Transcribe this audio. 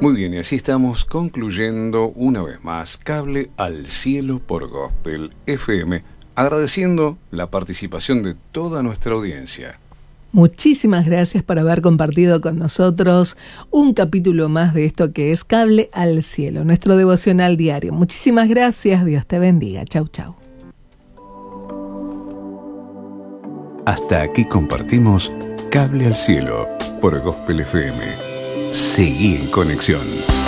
Muy bien, y así estamos concluyendo una vez más Cable al Cielo por Gospel FM, agradeciendo la participación de toda nuestra audiencia. Muchísimas gracias por haber compartido con nosotros un capítulo más de esto que es Cable al Cielo, nuestro devocional diario. Muchísimas gracias, Dios te bendiga. Chau, chau. Hasta aquí compartimos Cable al Cielo por Gospel FM. Seguí en conexión.